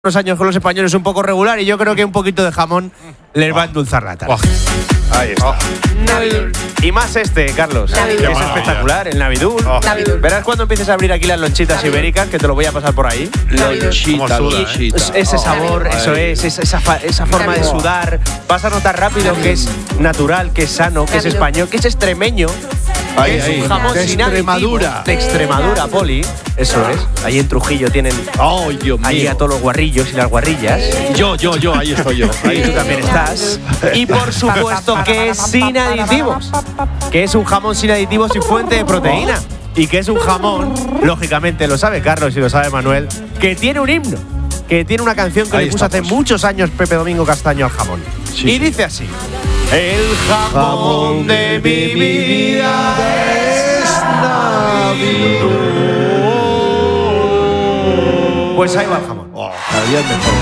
unos años con los españoles un poco regular y yo creo que un poquito de jamón les va a endulzar la tarde. Ahí está. Y más Carlos. Navidul. Es espectacular, el Navidul. Navidul. Verás cuando empieces a abrir aquí las lonchitas ibéricas, que te lo voy a pasar por ahí. Lonchita, Ese sabor, eso es, esa forma de sudar. Vas a notar rápido que es natural, que es sano, que es Navidul. español, que es extremeño. Ahí, Que es ahí. un jamón De sin Extremadura. aditivos. De Extremadura, Poli. Eso es. Ahí en Trujillo tienen ¡Ay, Dios ahí mío! a todos los guarrillos y las guarrillas. Yo, ahí estoy yo. Ahí tú también estás. Y por supuesto que es sin aditivos. Que es un jamón sin aditivos y fuente de proteína. Y que es un jamón, lógicamente lo sabe Carlos y lo sabe Manuel, que tiene un himno. Que tiene una canción que Ahí le puso hace estamos. muchos años Pepe Domingo Castaño al jamón. Sí, y sí. dice así: el jamón de mi vida es Navidul. Pues ahí va el jamón. Cada día es mejor.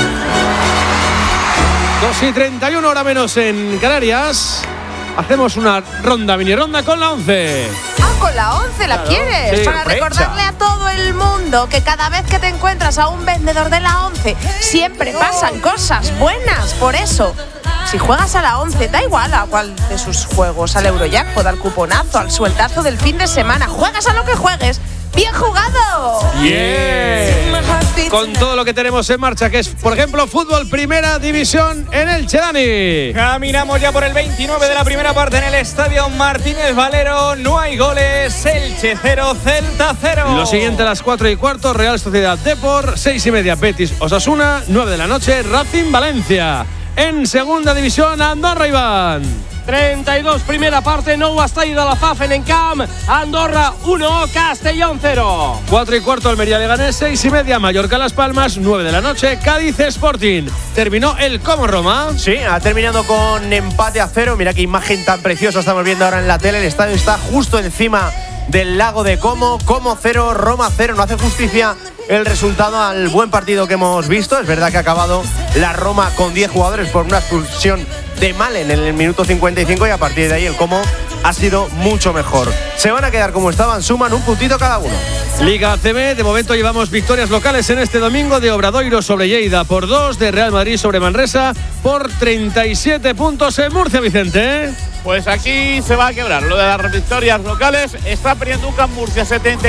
2:31, hora menos en Canarias. Hacemos una ronda, mini ronda con la 11. Ah, con la 11 la quieres. sí, Para aprovecha. recordarle a todo el mundo que cada vez que te encuentras a un vendedor de la 11, siempre pasan cosas buenas. Por eso, si juegas a la 11, da igual a cuál de sus juegos, al Eurojackpot, al cuponazo, al sueltazo del fin de semana. Juegas a lo que juegues. ¡Bien jugado! Bien. Con todo lo que tenemos en marcha, que es, por ejemplo, fútbol primera división en el Dani. Caminamos ya por el 29 de la primera parte en el Estadio Martínez Valero. No hay goles. Elche 0, Celta 0. Lo siguiente a las 4:15, Real Sociedad Depor, 6:30, Betis Osasuna, 9 de la noche, Racing Valencia. En segunda división, Andorra Iván. 32, primera parte, nou està de la Fafen en camp, Andorra 1, Castellón 0. 4:15, Almería Leganés, 6:30, Mallorca Las Palmas, 9 de la noche, Cádiz Sporting. Terminó el Como Roma. Sí, ha terminado con empate a 0. Mira qué imagen tan preciosa estamos viendo ahora en la tele. El estadio está justo encima del lago de Como. Como 0, Roma 0. No hace justicia el resultado al buen partido que hemos visto. Es verdad que ha acabado la Roma con 10 jugadores por una expulsión de Malen en el minuto 55 y a partir de ahí el Como ha sido mucho mejor. Se van a quedar como estaban, suman un puntito cada uno. Liga ACB, de momento llevamos victorias locales en este domingo de Obradoiro sobre Lleida por 2, de Real Madrid sobre Manresa por 37 puntos en Murcia, Vicente. Pues aquí se va a quebrar lo de las victorias locales. Está perdiendo un Murcia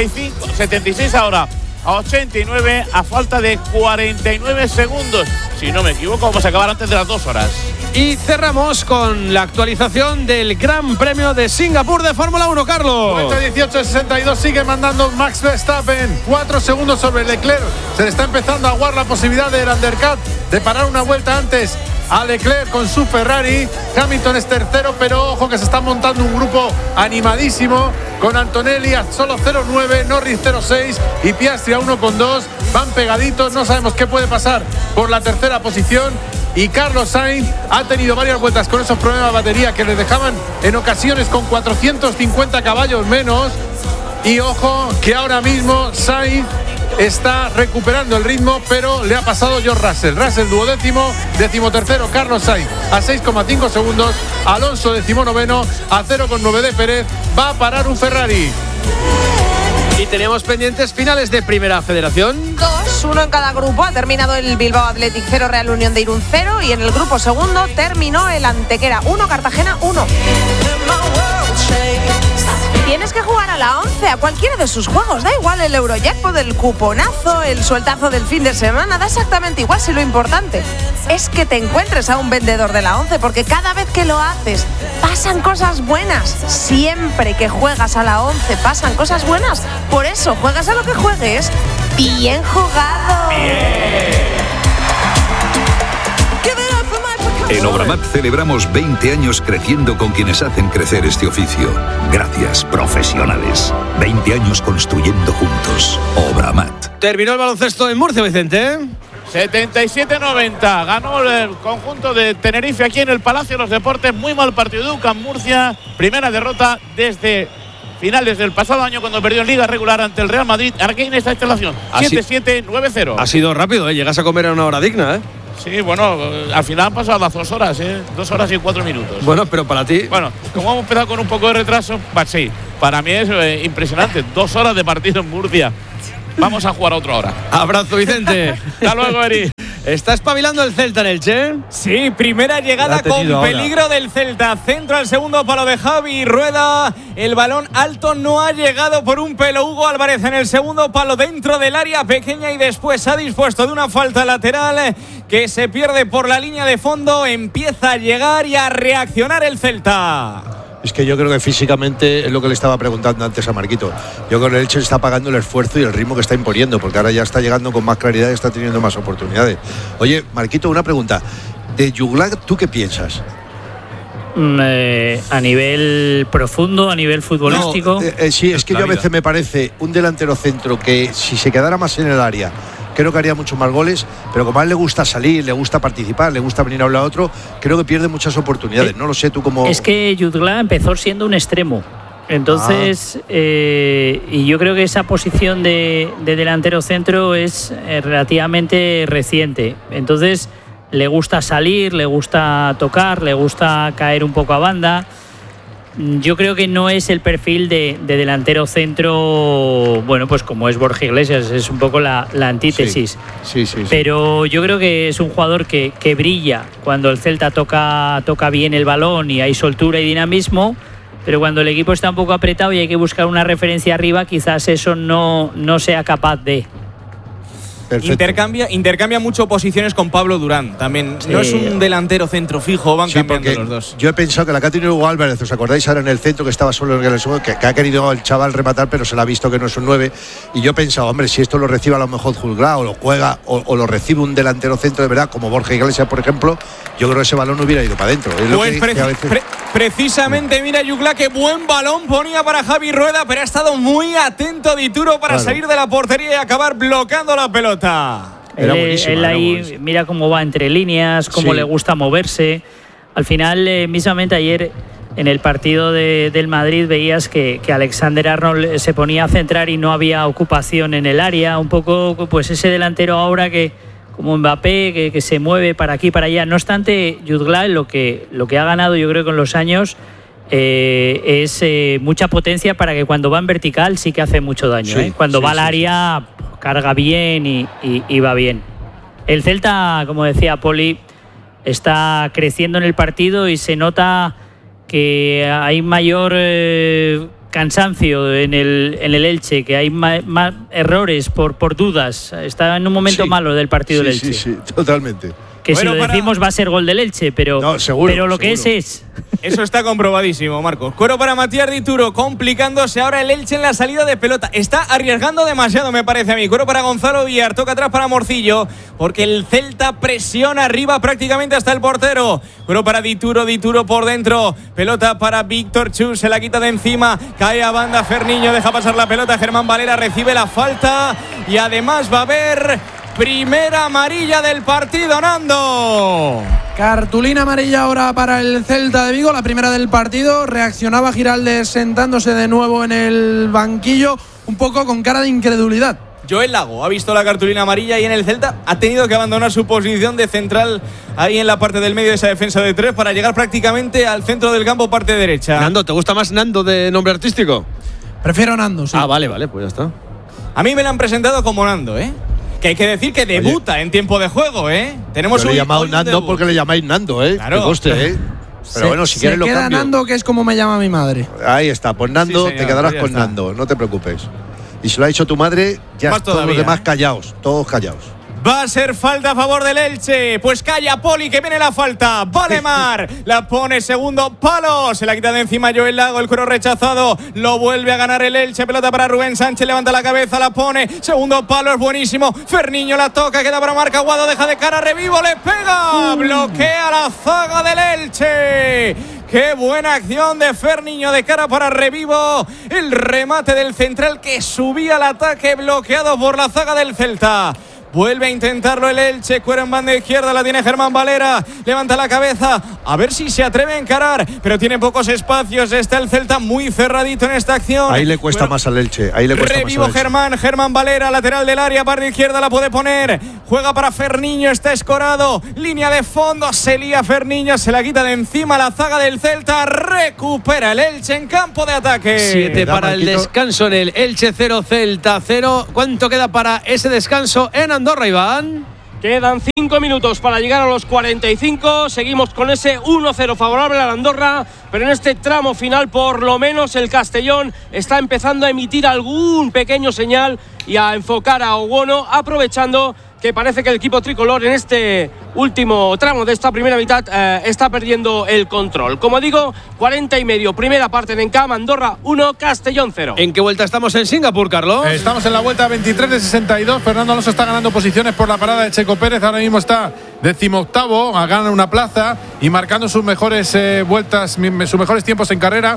76 ahora a 89 a falta de 49 segundos. Si no me equivoco, vamos a acabar antes de las 2 horas. Y cerramos con la actualización del Gran Premio de Singapur de Fórmula 1, Carlos. Vuelta 18:62, sigue mandando Max Verstappen, 4 segundos sobre Leclerc. Se le está empezando a aguar la posibilidad del undercut, de parar una vuelta antes a Leclerc con su Ferrari. Hamilton es tercero, pero ojo que se está montando un grupo animadísimo con Antonelli a solo 0.9, Norris 0.6 y Piastri a 1.2. Van pegaditos, no sabemos qué puede pasar por la tercera posición. Y Carlos Sainz ha tenido varias vueltas con esos problemas de batería que le dejaban en ocasiones con 450 caballos menos. Y ojo que ahora mismo Sainz está recuperando el ritmo, pero le ha pasado George Russell. Russell duodécimo, decimotercero Carlos Sainz a 6,5 segundos. Alonso decimonoveno a 0,9 de Pérez. Va a parar un Ferrari. Y tenemos pendientes finales de Primera Federación. 2, 1 en cada grupo. Ha terminado el Bilbao Athletic 0, Real Unión de Irún 0. Y en el grupo segundo terminó el Antequera 1, Cartagena 1. Tienes que jugar a la 11, a cualquiera de sus juegos. Da igual el Eurojackpot, el cuponazo, el sueltazo del fin de semana. Da exactamente igual, si lo importante es que te encuentres a un vendedor de la 11. Porque cada vez que lo haces, pasan cosas buenas. Siempre que juegas a la 11, pasan cosas buenas. Por eso, juegas a lo que juegues. ¡Bien jugado! En Obramat celebramos 20 años creciendo con quienes hacen crecer este oficio. Gracias, profesionales. 20 años construyendo juntos. Obramat. Terminó el baloncesto en Murcia, Vicente. 77-90. Ganó el conjunto de Tenerife aquí en el Palacio de los Deportes. Muy mal partido de UCAM Murcia. Primera derrota desde finales del pasado año cuando perdió en Liga regular ante el Real Madrid. Aquí en esta instalación. 7-7-9-0. Ha sido rápido, ¿eh? Llegas a comer a una hora digna, ¿eh? Sí, bueno, al final han pasado las 2 horas, 2 horas y 4 minutos. Bueno, pero para ti. Bueno, como hemos empezado con un poco de retraso, sí, para mí es impresionante. 2 horas de partido en Murcia. Vamos a jugar otro ahora. Abrazo, Vicente. Hasta luego, Eri. ¿Está espabilando el Celta en el Che? Sí, primera llegada con peligro del Celta. Centro al segundo palo de Javi Rueda. El balón alto no ha llegado por un pelo. Hugo Álvarez en el segundo palo dentro del área pequeña y después ha dispuesto de una falta lateral que se pierde por la línea de fondo. Empieza a llegar y a reaccionar el Celta. Es que yo creo que físicamente es lo que le estaba preguntando antes a Marquito. Yo creo que el Elche está pagando el esfuerzo y el ritmo que está imponiendo, porque ahora ya está llegando con más claridad y está teniendo más oportunidades. Oye, Marquito, una pregunta. De Juglar, ¿tú qué piensas? A nivel profundo, a nivel futbolístico. No, sí, es que yo a veces me parece un delantero centro que si se quedara más en el área, creo que haría muchos más goles, pero como a él le gusta salir, le gusta participar, le gusta venir a un lado a otro, creo que pierde muchas oportunidades. No lo sé, tú cómo. Es que Juglar empezó siendo un extremo. Entonces, y yo creo que esa posición de delantero centro es relativamente reciente. Entonces, le gusta salir, le gusta tocar, le gusta caer un poco a banda. Yo creo que no es el perfil de delantero centro, bueno, pues como es Borja Iglesias, es un poco la antítesis. Sí. Pero yo creo que es un jugador que brilla cuando el Celta toca bien el balón y hay soltura y dinamismo, pero cuando el equipo está un poco apretado y hay que buscar una referencia arriba, quizás eso no sea capaz de. Intercambia mucho posiciones con Pablo Durán también. Sí. No es un delantero centro fijo, van cambiando los dos. Yo he pensado que la que ha tenido Hugo Álvarez, ¿os acordáis ahora en el centro que estaba solo en el segundo, que ha querido el chaval rematar, pero se le ha visto que no es un 9? Y yo he pensado, hombre, si esto lo recibe a lo mejor Juglar o lo juega o lo recibe un delantero centro de verdad, como Borja Iglesias, por ejemplo, yo creo que ese balón no hubiera ido para adentro. Precisamente, mira Juglar, qué buen balón ponía para Javi Rueda, pero ha estado muy atento Dituro para salir de la portería y acabar bloqueando la pelota. Él ahí mira cómo va entre líneas, cómo le gusta moverse. Al final, mismamente ayer en el partido del Madrid veías que Alexander Arnold se ponía a centrar y no había ocupación en el área. Un poco pues ese delantero ahora que como Mbappé, que se mueve para aquí para allá. No obstante, Juglar lo que ha ganado yo creo con los años es mucha potencia para que cuando va en vertical sí que hace mucho daño. Cuando va al área carga bien y va bien. El Celta, como decía Poli, está creciendo en el partido y se nota que hay mayor cansancio en el Elche, que hay más errores por dudas. Está en un momento malo del partido del Elche. Sí, totalmente. Que si lo decimos va a ser gol del Elche, pero, pero lo que es. Eso está comprobadísimo, Marcos. Cuero para Matías Dituro, complicándose ahora el Elche en la salida de pelota. Está arriesgando demasiado, me parece a mí. Cuero para Gonzalo Villar, toca atrás para Morcillo, porque el Celta presiona arriba prácticamente hasta el portero. Cuero para Dituro por dentro. Pelota para Víctor Chus, se la quita de encima. Cae a banda Ferniño, deja pasar la pelota. Germán Valera recibe la falta y además va a haber primera amarilla del partido, Nando. Cartulina amarilla ahora para el Celta de Vigo, la primera del partido. Reaccionaba Giraldez sentándose de nuevo en el banquillo, un poco con cara de incredulidad. Joel Lago ha visto la cartulina amarilla y en el Celta ha tenido que abandonar su posición de central ahí en la parte del medio de esa defensa de tres para llegar prácticamente al centro del campo, parte derecha. Nando, ¿te gusta más Nando de nombre artístico? Prefiero Nando, sí. Ah, vale, pues ya está. A mí me la han presentado como Nando, que hay que decir que debuta en tiempo de juego, Tenemos le he llamado Nando porque le llamáis Nando, Claro. Que coste, Pero bueno, si quieres lo cambio. Se queda Nando, que es como me llama mi madre. Ahí está, pues Nando, señor, te quedarás pues con Nando, no te preocupes. Y si lo ha dicho tu madre, ya más todos todavía, los demás callaos, todos callaos. Va a ser falta a favor del Elche. Pues calla Poli, que viene la falta. Valemar la pone segundo palo. Se la quita de encima Joel Lago. El cuero rechazado. Lo vuelve a ganar el Elche. Pelota para Rubén Sánchez. Levanta la cabeza, la pone. Segundo palo, es buenísimo. Ferniño la toca. Queda para Marc Aguado. Deja de cara. Revivo. Le pega. Bloquea la zaga del Elche. Qué buena acción de Ferniño de cara para Revivo. El remate del central que subía al ataque bloqueado por la zaga del Celta. Vuelve a intentarlo el Elche. Cuero en banda izquierda. La tiene Germán Valera. Levanta la cabeza. A ver si se atreve a encarar. Pero tiene pocos espacios. Está el Celta muy cerradito en esta acción. Ahí le cuesta más al Elche. Revivo Germán Valera. Lateral del área. Parte izquierda la puede poner. Juega para Ferniño. Está escorado. Línea de fondo. Se lía Ferniño. Se la quita de encima la zaga del Celta. Recupera el Elche en campo de ataque. 7 para el descanso en el Elche 0, Celta 0. ¿Cuánto queda para ese descanso en Andorra, Iván? Quedan 5 minutos para llegar a los 45. Seguimos con ese 1-0 favorable a la Andorra, pero en este tramo final por lo menos el Castellón está empezando a emitir algún pequeño señal y a enfocar a Owono, aprovechando que parece que el equipo tricolor en este último tramo de esta primera mitad está perdiendo el control. Como digo, 40 y medio, primera parte en Encam, Andorra 1, Castellón 0. ¿En qué vuelta estamos en Singapur, Carlos? Estamos en la vuelta 23 de 62. Fernando Alonso está ganando posiciones por la parada de Checo Pérez. Ahora mismo está 18º, gana una plaza y marcando sus mejores vueltas, sus mejores tiempos en carrera.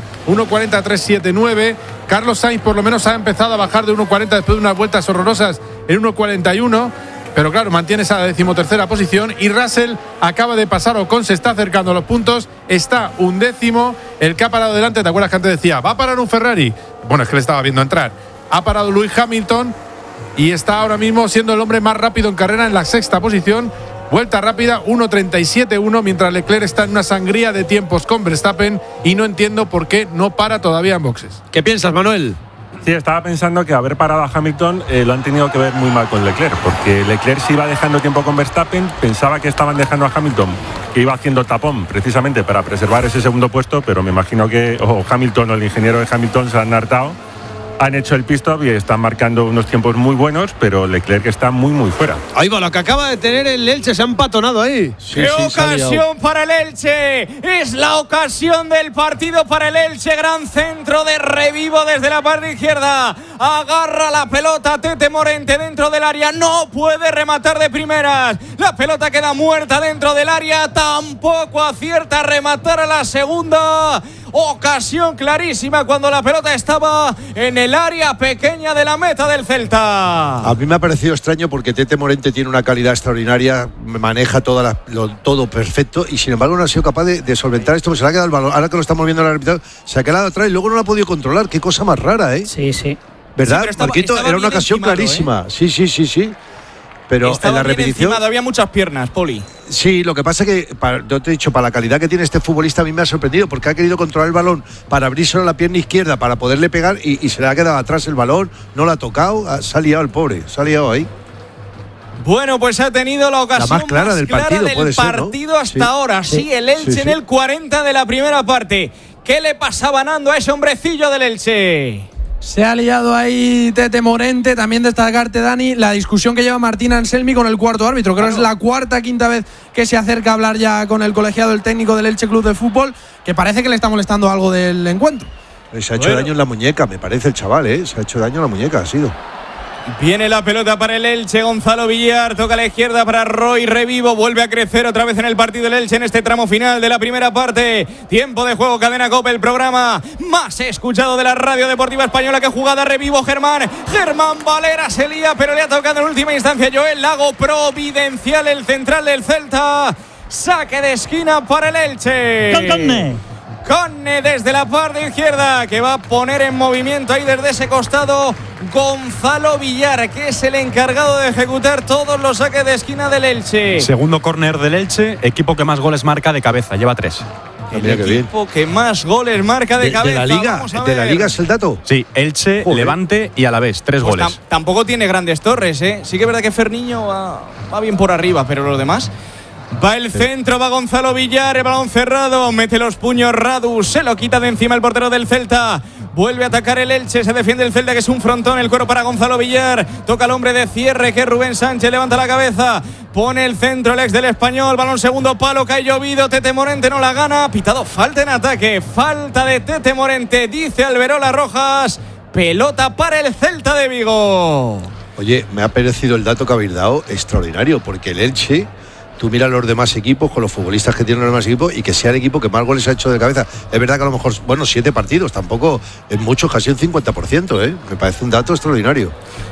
1.43.79. Carlos Sainz por lo menos ha empezado a bajar de 1.40 después de unas vueltas horrorosas en 1.41. Pero claro, mantiene esa 13ª posición. Y Russell acaba de pasar, Ocon se está acercando a los puntos. Está 11º. El que ha parado delante, ¿te acuerdas que antes decía va a parar un Ferrari? Bueno, es que le estaba viendo entrar. Ha parado Lewis Hamilton y está ahora mismo siendo el hombre más rápido en carrera en la 6ª posición. Vuelta rápida, 1.37.1, mientras Leclerc está en una sangría de tiempos con Verstappen y no entiendo por qué no para todavía en boxes. ¿Qué piensas, Manuel? Sí, estaba pensando que haber parado a Hamilton lo han tenido que ver muy mal con Leclerc, porque Leclerc se iba dejando tiempo con Verstappen, pensaba que estaban dejando a Hamilton, que iba haciendo tapón precisamente para preservar ese segundo puesto, pero me imagino que Hamilton o el ingeniero de Hamilton se han hartado, han hecho el pit stop y están marcando unos tiempos muy buenos, pero Leclerc está muy fuera. Ahí va, lo que acaba de tener el Elche, se ha empatonado ahí. ¡Qué ocasión para el Elche! Es la ocasión del partido para el Elche. Gran centro de Revivo desde la parte izquierda. Agarra la pelota Tete Morente dentro del área. No puede rematar de primeras. La pelota queda muerta dentro del área. Tampoco acierta a rematar a la segunda. Ocasión clarísima cuando la pelota estaba en el área pequeña de la meta del Celta. A mí me ha parecido extraño porque Tete Morente tiene una calidad extraordinaria, maneja todo perfecto y sin embargo no ha sido capaz de solventar esto. Se le ha quedado el balón, ahora que lo estamos viendo en el arbitraje, se ha quedado atrás y luego no lo ha podido controlar. Qué cosa más rara, ¿eh? Sí. ¿Verdad, sí, Marquito? Era una ocasión clarísima. Sí. Pero estaba en la bien repetición encimado, había muchas piernas, Poli. Sí, lo que pasa es que, yo te he dicho, para la calidad que tiene este futbolista a mí me ha sorprendido porque ha querido controlar el balón para abrirse la pierna izquierda para poderle pegar y se le ha quedado atrás el balón, no lo ha tocado, se ha liado el pobre, se ha liado ahí. Bueno, pues ha tenido la ocasión más clara del partido, puede ser, ¿no? hasta ahora. Sí, el Elche en el 40 de la primera parte. ¿Qué le pasaba Nando a ese hombrecillo del Elche? Se ha liado ahí Tete Morente. También destacarte, Dani, la discusión que lleva Martín Anselmi con el cuarto árbitro. Creo que es la quinta vez que se acerca a hablar ya con el colegiado, el técnico del Elche Club de Fútbol, que parece que le está molestando algo del encuentro. Se ha hecho daño en la muñeca, me parece el chaval, se ha hecho daño en la muñeca, ha sido. Viene la pelota para el Elche, Gonzalo Villar, toca a la izquierda para Roy Revivo, vuelve a crecer otra vez en el partido el Elche en este tramo final de la primera parte. Tiempo de juego, Cadena COPE, el programa más escuchado de la radio deportiva española. Que jugada, Revivo, Germán Valera se lía, pero le ha tocado en última instancia Joel Lago, providencial el central del Celta. Saque de esquina para el Elche. Conne desde la parte izquierda, que va a poner en movimiento ahí desde ese costado Gonzalo Villar, que es el encargado de ejecutar todos los saques de esquina del Elche. Segundo córner del Elche, equipo que más goles marca de cabeza, lleva 3. El equipo que más goles marca de cabeza. ¿De la Liga es el dato? Sí, Elche, Levante y Alavés, 3 pues goles. Tampoco tiene grandes torres, ¿eh? Sí que es verdad que Ferniño va bien por arriba, pero los demás... Va el centro, va Gonzalo Villar, el balón cerrado, mete los puños Radu, se lo quita de encima el portero del Celta. Vuelve a atacar el Elche, se defiende el Celta, que es un frontón, el cuero para Gonzalo Villar. Toca al hombre de cierre, que es Rubén Sánchez, levanta la cabeza, pone el centro, el ex del Español, balón segundo palo, cae llovido, Tete Morente no la gana, pitado falta en ataque, falta de Tete Morente, dice Alberola Rojas, pelota para el Celta de Vigo. Oye, me ha parecido el dato que habéis dado extraordinario, porque el Elche... Tú miras los demás equipos, con los futbolistas que tienen los demás equipos, y que sea el equipo que más goles ha hecho de cabeza. Es verdad que a lo mejor, 7 partidos, tampoco es mucho, casi un 50%, Me parece un dato extraordinario.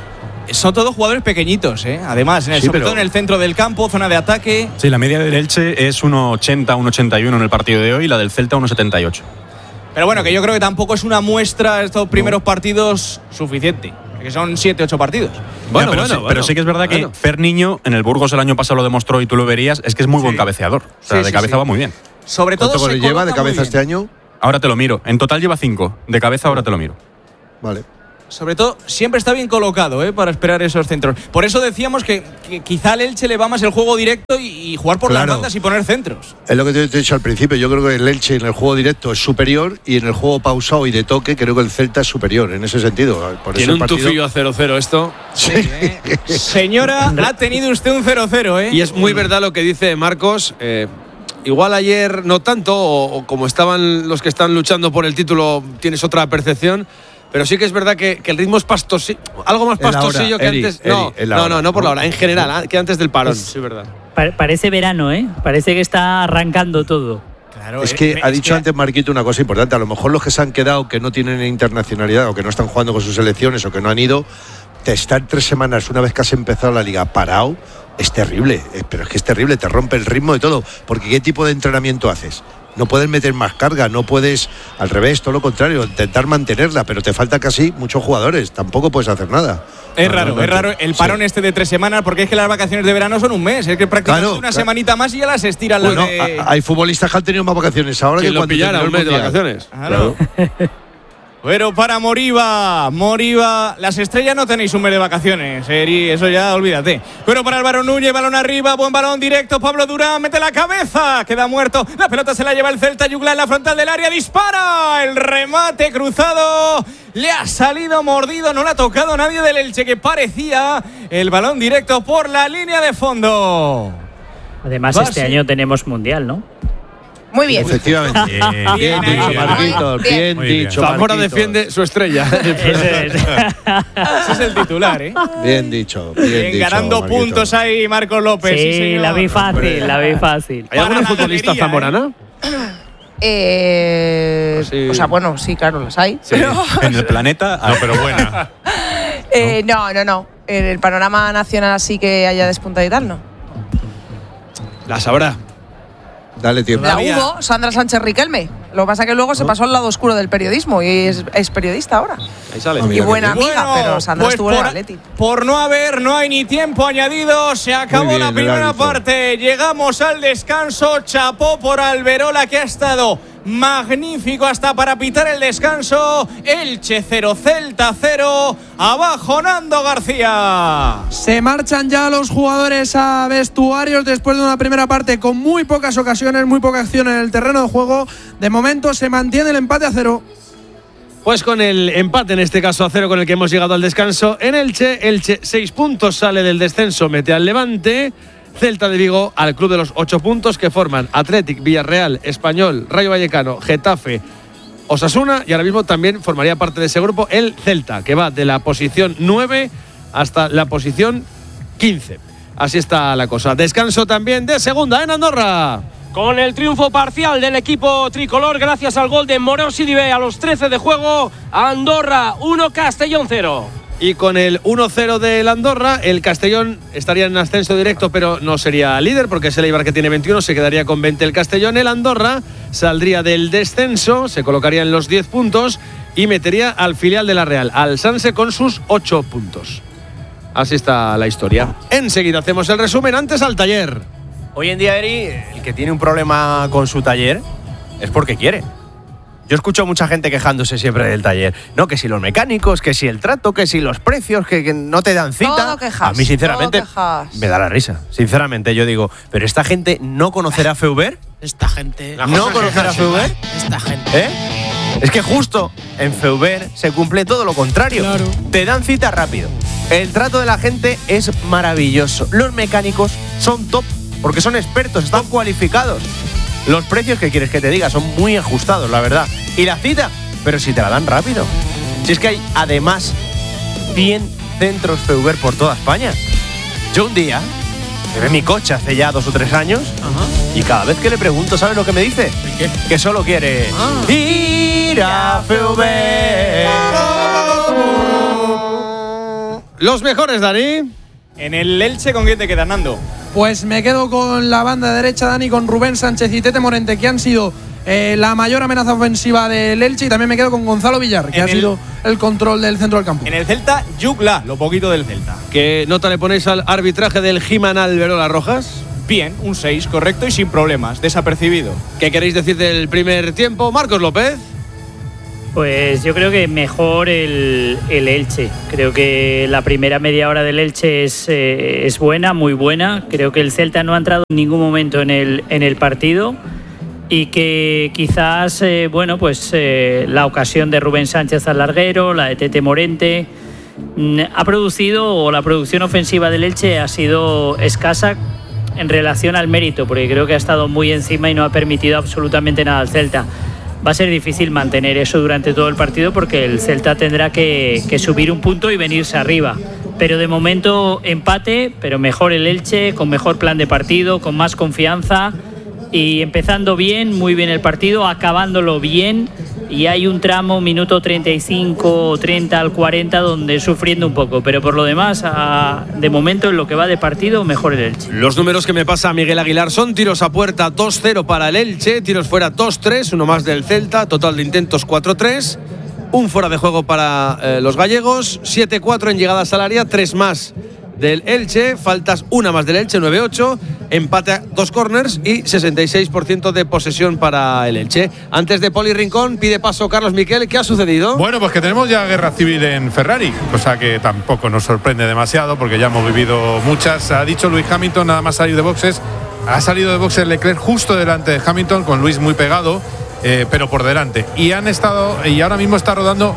Son todos jugadores pequeñitos, además, sobre todo en el centro del campo, zona de ataque. Sí, la media del Elche es 1,80, 1,81 en el partido de hoy y la del Celta 1,78. Pero bueno, que yo creo que tampoco es una muestra estos primeros partidos suficiente, que son 7-8 partidos. Bueno, pero sí que es verdad que Fer Niño en el Burgos el año pasado lo demostró y tú lo verías, es que es muy buen cabeceador. O sea, de cabeza va muy bien. Sobre todo ¿Cuánto lleva de cabeza este año? Ahora te lo miro. En total lleva 5. De cabeza ahora te lo miro. Vale. Sobre todo, siempre está bien colocado para esperar esos centros. Por eso decíamos que quizá al Elche le va más el juego directo y jugar por las bandas y poner centros. Es lo que te he dicho al principio. Yo creo que el Elche en el juego directo es superior y en el juego pausado y de toque creo que el Celta es superior en ese sentido. Por Tiene un tufillo a 0-0 esto. Sí. Señora, ha tenido usted un 0-0, Y es muy verdad lo que dice Marcos. Igual ayer no tanto, o como estaban los que están luchando por el título, tienes otra percepción. Pero sí que es verdad que el ritmo es pastosillo, algo más pastosillo que antes. No por la hora, en general, que antes del parón. Sí, verdad. Parece verano, Parece que está arrancando todo. Claro, es que ha dicho antes Marquito una cosa importante. A lo mejor los que se han quedado, que no tienen internacionalidad o que no están jugando con sus selecciones o que no han ido, te están 3 semanas una vez que has empezado la liga parado. Es terrible, pero es que es terrible, te rompe el ritmo de todo. Porque ¿qué tipo de entrenamiento haces? No puedes meter más carga, no puedes, al revés, todo lo contrario, intentar mantenerla, pero te falta casi muchos jugadores, tampoco puedes hacer nada. Es raro el parón de 3 semanas, porque es que las vacaciones de verano son un mes, es que prácticamente una semanita más y ya las estiran. Bueno, hay futbolistas que han tenido más vacaciones ahora que cuando pillara un mes de vacaciones. Claro. Pero para Moriba, las estrellas no tenéis un mes de vacaciones, Eri, eso ya olvídate. Pero para Álvaro Núñez, balón arriba, buen balón directo, Pablo Durán, mete la cabeza, queda muerto, la pelota se la lleva el Celta, Yugla en la frontal del área, dispara, el remate cruzado, le ha salido mordido, no le ha tocado nadie del Elche, que parecía el balón directo por la línea de fondo. Además, este año tenemos Mundial, ¿no? Muy bien. Efectivamente. Bien dicho, Marquito. Bien dicho. Zamora defiende su estrella. Ese es el titular, Bien dicho. Bien dicho, ganando Marquito. Puntos ahí, Marcos López. Sí, señor. la vi fácil. ¿Hay alguna futbolista zamorana? O sea, bueno, sí, claro, las hay. Sí. En el planeta, pero buena. No. En el panorama nacional así que haya despuntado y tal, no. La sabrá. Dale tiempo. La hubo, Sandra Sánchez Riquelme. Lo que pasa es que luego se pasó al lado oscuro del periodismo y es periodista ahora. Ahí sale. Y buena amiga, pero Sandra estuvo en el Atleti. Por no hay ni tiempo añadido. Se acabó la primera parte. Llegamos al descanso. Chapó por Alberola, que ha estado magnífico hasta para pitar el descanso. Elche 0, Celta 0. Abajo Nando García. Se marchan ya los jugadores a vestuarios después de una primera parte con muy pocas ocasiones, muy poca acción en el terreno de juego. De momento se mantiene el empate a 0. Pues con el empate, en este caso a 0, con el que hemos llegado al descanso en Elche 6 puntos, sale del descenso, mete al Levante. Celta de Vigo al club de los 8 puntos que forman Athletic, Villarreal, Español, Rayo Vallecano, Getafe, Osasuna, y ahora mismo también formaría parte de ese grupo el Celta, que va de la posición 9 hasta la posición 15. Así está la cosa. Descanso también de segunda en Andorra. Con el triunfo parcial del equipo tricolor gracias al gol de Morón Sidibé a los 13 de juego, Andorra 1, Castellón 0. Y con el 1-0 del Andorra, el Castellón estaría en ascenso directo, pero no sería líder porque es el Eibar que tiene 21, se quedaría con 20 el Castellón. El Andorra saldría del descenso, se colocaría en los 10 puntos y metería al filial de la Real, al Sanse, con sus 8 puntos. Así está la historia. Enseguida hacemos el resumen, antes al taller. Hoy en día, Eri, el que tiene un problema con su taller es porque quiere. Yo escucho a mucha gente quejándose siempre del taller. No, que si los mecánicos, que si el trato, que si los precios, que no te dan cita. Todo quejas, a mí, sinceramente, me da la risa. Sinceramente, yo digo, ¿pero esta gente no conocerá Feuber? Esta gente… ¿No conocerá Feuber? Esta gente… Es que justo en Feuber se cumple todo lo contrario. Claro. Te dan cita rápido. El trato de la gente es maravilloso. Los mecánicos son top porque son expertos, están cualificados. Los precios, que quieres que te diga, son muy ajustados, la verdad. Y la cita, pero si te la dan rápido. Si es que hay, además, 100 centros Feuber por toda España. Yo un día llevé mi coche hace ya 2 o 3 años. Y cada vez que le pregunto, ¿sabes lo que me dice? ¿Qué? Que solo quiere ir a Feuber. Los mejores, Dani. En el Elche, ¿con quién te quedas, Nando? Pues me quedo con la banda derecha, Dani, con Rubén Sánchez y Tete Morente, que han sido la mayor amenaza ofensiva del Elche, y también me quedo con Gonzalo Villar, que ha sido el control del centro del campo. En el Celta, Jugla, lo poquito del Celta. ¿Qué nota le ponéis al arbitraje del Giman Alberola Rojas? Bien, un 6, correcto y sin problemas, desapercibido. ¿Qué queréis decir del primer tiempo? Marcos López. Pues yo creo que mejor el Elche. Creo que la primera media hora del Elche es buena, muy buena. Creo que el Celta no ha entrado en ningún momento en el partido, y que quizás la ocasión de Rubén Sánchez al larguero, la de Tete Morente, ha producido, o la producción ofensiva del Elche ha sido escasa en relación al mérito, porque creo que ha estado muy encima y no ha permitido absolutamente nada al Celta. Va a ser difícil mantener eso durante todo el partido, porque el Celta tendrá que subir un punto y venirse arriba. Pero de momento empate, pero mejor el Elche, con mejor plan de partido, con más confianza y empezando bien, muy bien el partido, acabándolo bien. Y hay un tramo, minuto 35, 30 al 40, donde sufriendo un poco. Pero por lo demás, de momento, en lo que va de partido, mejor el Elche. Los números que me pasa Miguel Aguilar son: tiros a puerta 2-0 para el Elche, tiros fuera 2-3, uno más del Celta, total de intentos 4-3, un fuera de juego para los gallegos, 7-4 en llegadas al área, 3 más del Elche, faltas una más del Elche, 9-8, empate a 2 corners y 66% de posesión para el Elche. Antes de Poli Rincón, pide paso Carlos Miquel. ¿Qué ha sucedido? Bueno, pues que tenemos ya guerra civil en Ferrari, cosa que tampoco nos sorprende demasiado, porque ya hemos vivido muchas. Ha dicho Lewis Hamilton nada más salir de boxes. Ha salido de boxes Leclerc justo delante de Hamilton, con Luis muy pegado, pero por delante. Y ahora mismo está rodando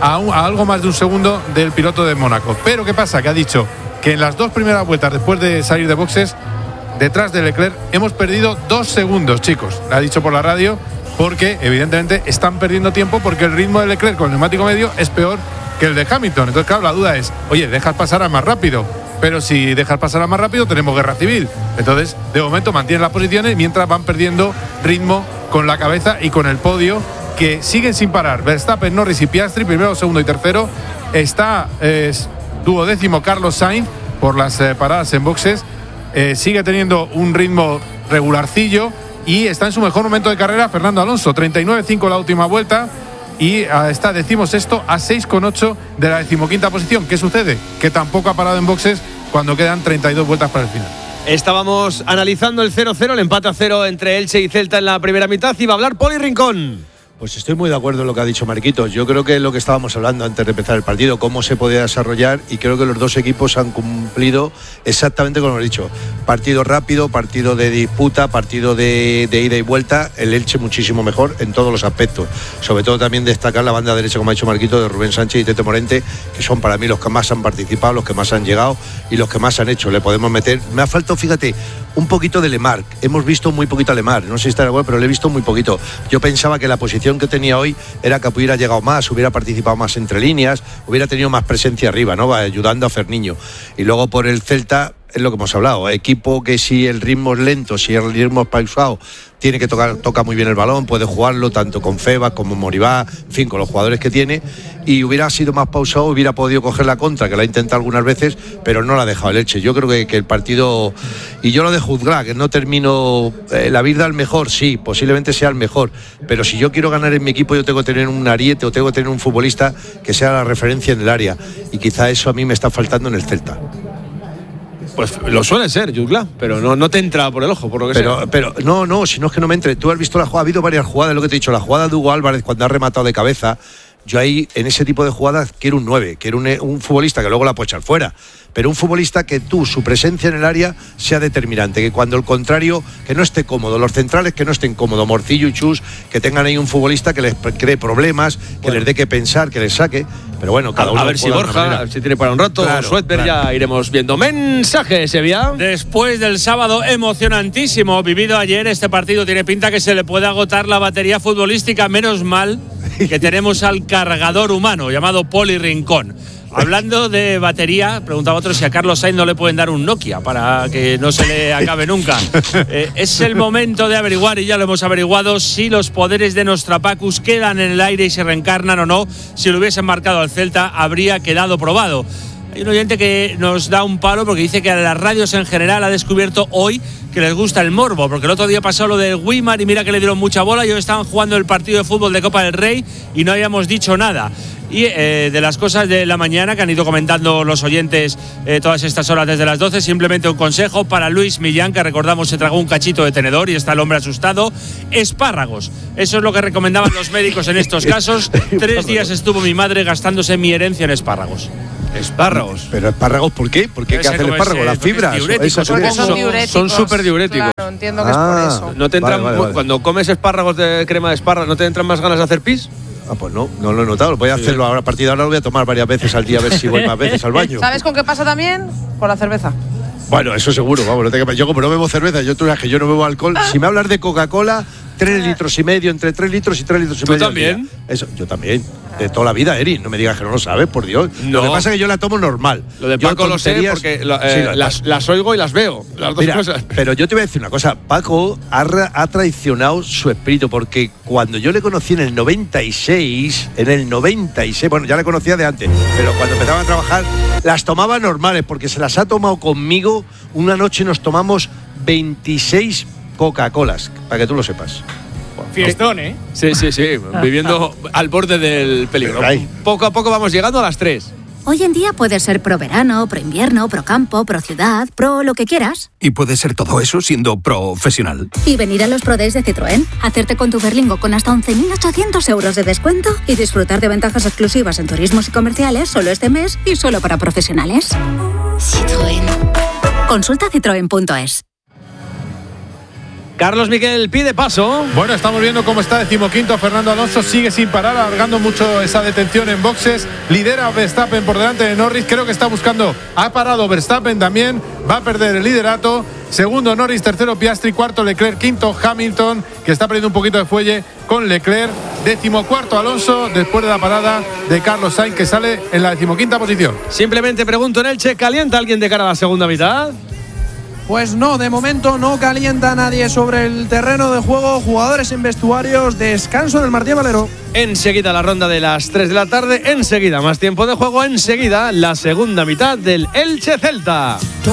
a algo más de un segundo del piloto de Mónaco. Pero ¿qué pasa? Que ha dicho que en las 2 primeras vueltas, después de salir de boxes, detrás de Leclerc, hemos perdido 2 segundos, chicos. Lo ha dicho por la radio, porque evidentemente están perdiendo tiempo, porque el ritmo de Leclerc con el neumático medio es peor que el de Hamilton. Entonces, claro, la duda es, oye, dejas pasar a más rápido. Pero si dejas pasar a más rápido, tenemos guerra civil. Entonces, de momento mantienen las posiciones mientras van perdiendo ritmo con la cabeza y con el podio, que siguen sin parar. Verstappen, Norris y Piastri, primero, segundo y tercero. Está duodécimo Carlos Sainz por las paradas en boxes. Sigue teniendo un ritmo regularcillo y está en su mejor momento de carrera Fernando Alonso, 39.5 la última vuelta, y está 16º a 6,8 de la 15ª posición. ¿Qué sucede? Que tampoco ha parado en boxes cuando quedan 32 vueltas para el final. Estábamos analizando el 0-0, el empate a 0 entre Elche y Celta en la primera mitad, y va a hablar Poli Rincón. Pues estoy muy de acuerdo en lo que ha dicho Marquitos. Yo creo que es lo que estábamos hablando antes de empezar el partido, cómo se podía desarrollar, y creo que los dos equipos han cumplido exactamente como hemos dicho. Partido rápido, partido de disputa, partido de ida y vuelta. El Elche muchísimo mejor en todos los aspectos. Sobre todo también destacar la banda derecha, como ha dicho Marquitos, de Rubén Sánchez y Tete Morente, que son para mí los que más han participado, los que más han llegado y los que más han hecho. Le podemos meter. Me ha faltado, fíjate, un poquito de Lemar. Hemos visto muy poquito a Lemar. No sé si está de acuerdo, pero le he visto muy poquito. Yo pensaba que la posición que tenía hoy era que hubiera llegado más, hubiera participado más entre líneas, hubiera tenido más presencia arriba, ¿no? Ayudando a Ferniño. Y luego por el Celta, es lo que hemos hablado, equipo que si el ritmo es lento, si el ritmo es pausado, tiene que toca muy bien el balón, puede jugarlo tanto con Febas como Moribá, en fin, con los jugadores que tiene, y hubiera sido más pausado, hubiera podido coger la contra, que la ha intentado algunas veces, pero no la ha dejado el Elche. Yo creo que el partido, y yo lo de juzgar, que no termino, la vida al mejor, sí, posiblemente sea el mejor, pero si yo quiero ganar en mi equipo, yo tengo que tener un ariete o tengo que tener un futbolista que sea la referencia en el área, y quizá eso a mí me está faltando en el Celta. Pues lo suele ser, Jugla, pero no te entra por el ojo, por lo que sea. Pero no, si no es que no me entre. Tú has visto la jugada, ha habido varias jugadas, lo que te he dicho, la jugada de Hugo Álvarez cuando ha rematado de cabeza. Yo ahí, en ese tipo de jugadas, quiero un 9, quiero un futbolista que luego la puede echar fuera, pero un futbolista que su presencia en el área sea determinante, que cuando el contrario, que no esté cómodo, los centrales que no estén cómodos, Morcillo y Chus, que tengan ahí un futbolista que les cree problemas, que les dé que pensar, que les saque, pero bueno, cada uno. A ver si Borja, si tiene para un rato, claro, Suetber, claro. Ya iremos viendo. Mensaje, Sevilla. Después del sábado emocionantísimo vivido ayer, este partido tiene pinta que se le puede agotar la batería futbolística, menos mal que tenemos al cargador humano llamado Poli Rincón. Hablando de batería, preguntaba otro si a Carlos Sainz no le pueden dar un Nokia para que no se le acabe nunca. Es el momento de averiguar, y ya lo hemos averiguado, si los poderes de Nostrapacus quedan en el aire y se reencarnan o no. Si lo hubiesen marcado al Celta, habría quedado probado. Hay un oyente que nos da un palo porque dice que a las radios en general ha descubierto hoy que les gusta el morbo, porque el otro día pasó lo del Weimar y mira que le dieron mucha bola y hoy estaban jugando el partido de fútbol de Copa del Rey y no habíamos dicho nada. Y de las cosas de la mañana que han ido comentando los oyentes todas estas horas desde las 12, simplemente un consejo para Luis Millán, que recordamos se tragó un cachito de tenedor y está el hombre asustado. Espárragos, eso es lo que recomendaban los médicos en estos casos. 3 días estuvo mi madre gastándose mi herencia en espárragos. Espárragos. ¿Pero espárragos por qué? ¿Por qué? ¿Qué hace el espárrago? ¿Las fibras? Son súper diuréticos. Claro, entiendo que es por eso. ¿No te entran, cuando comes espárragos de crema de espárragos, no te entran más ganas de hacer pis? Pues no lo he notado. Voy a hacerlo ahora. A partir de ahora lo voy a tomar varias veces al día a ver si voy más veces al baño. ¿Sabes con qué pasa también? Con la cerveza. Bueno, eso seguro. Vamos, yo como no bebo cerveza, tú sabes que yo no bebo alcohol. Si me hablas de Coca-Cola, 3 litros y medio, entre 3 litros y 3 litros y medio. ¿Tú también? Eso, yo también. De toda la vida, Eri. No me digas que no lo sabes, por Dios. No. Lo que pasa es que yo la tomo normal. Lo de Paco lo sé porque las oigo y las veo. Las dos cosas. Pero yo te voy a decir una cosa. Paco ha traicionado su espíritu porque cuando yo le conocí en el 96, bueno, ya le conocía de antes, pero cuando empezaba a trabajar, las tomaba normales porque se las ha tomado conmigo. Una noche nos tomamos 26 Coca-Colas, para que tú lo sepas. Fiestón, ¿eh? Sí. Viviendo al borde del peligro. Poco a poco vamos llegando a las 3. Hoy en día puedes ser pro verano, pro invierno, pro campo, pro ciudad, pro lo que quieras. Y puedes ser todo eso siendo profesional. Y venir a los Pro Days de Citroën, hacerte con tu Berlingo con hasta 11.800 euros de descuento y disfrutar de ventajas exclusivas en turismos y comerciales solo este mes y solo para profesionales. Citroën. Consulta citroen.es. Carlos Miquel pide paso. Bueno, estamos viendo cómo está 15º Fernando Alonso, sigue sin parar, alargando mucho esa detención en boxes. Lidera Verstappen por delante de Norris, creo que está buscando, ha parado Verstappen también, va a perder el liderato. Segundo Norris, tercero Piastri, cuarto Leclerc, quinto Hamilton, que está perdiendo un poquito de fuelle con Leclerc. 14º Alonso, después de la parada de Carlos Sainz, que sale en la 15ª posición. Simplemente pregunto en Elche, ¿calienta alguien de cara a la segunda mitad? Pues no, de momento no calienta nadie sobre el terreno de juego. Jugadores en vestuarios, descanso del Martín Valero. Enseguida la ronda de las 3 de la tarde, enseguida más tiempo de juego, enseguida la segunda mitad del Elche Celta.